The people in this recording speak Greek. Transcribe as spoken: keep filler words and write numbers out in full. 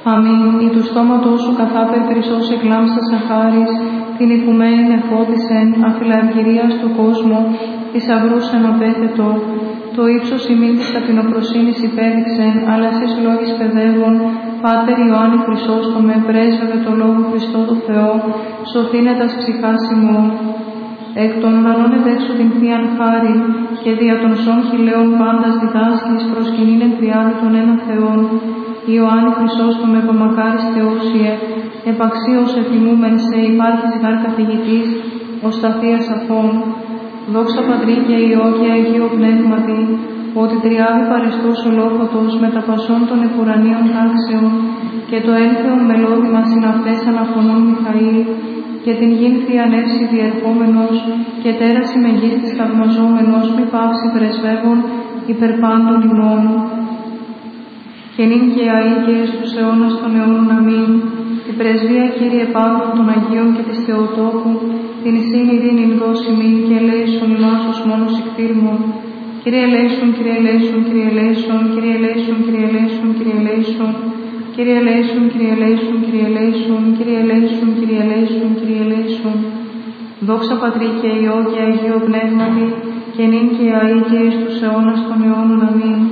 Αμήν. Ή του στόματός σου καθάπερ χρυσός εκλάμψας αχάρις, την οικουμένην εφώτισεν, αφιλαργυρίας του κόσμου, θησαυρούς εναπέθετο. Το ύψος ημίν της ταπεινοπροσύνης υπέδειξεν, αλλά εσείς λόγης παιδεύων, Πάτερ Ιωάννη Χρυσόστομε, πρέσβευε το Λόγο Χριστό του Θεό, σωθήνε τας ψυχάς ημών. Εκ των ουρανών εδέξου την Θείαν χάριν, και δια των σών χιλέων πάντας διδάσκεις προσκυνήν εν τριάδι των ένα Θεών. Ιωάννη Χρυσόστομε, παμακάρις Θεόσιε, επαξίως εθυμούμεν σε υπάρχεις γάρ καθηγητής, ως τα Θεία Σαφών. Δόξα Πατρί και Υιό και Αγίο Πνεύματι, ότι τριάδι παρεστός ολόφωτος με τα πασών των επουρανίων τάξεων και το ένθεον μελώδημα συναυτές αναφωνών Μιχαήλ και την γην Θεία Νεύση διερχόμενος και τέραση μεγίστης θαυμαζόμενος μη πάυση πρεσβεύων υπερπάντων ημών. Και νυν και αεί και εις τους αιώνας των αιώνων αμήν. Την πρεσβεία Κύριε πάντων των Αγίων και της Θεοτόκου, την εισήν ειρήνην δώσιμην και ελέησον ημάς ως μόνος εκτήρμων. Κύριε ελέησον, Κύριε ελέησον, Κύριε ελέησον, Κύριε ελέησον, Κύριε ελέησον, Κύριε ελέησον, Κύριε ελέησον, Κύριε ελέησον, Κύριε ελέησον, Κύριε ελέησον, Κύριε ελέησον, Κύριε ελέησον. Δόξα Πατρί και Υιό και Αγίο Πνεύματι, και νυν και αεί και εις τους αιώνας των αιώνων αμήν.